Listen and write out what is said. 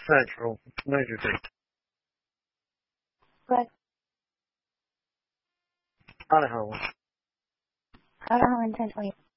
Central, Major D. Correct. Idaho. Idaho and Central.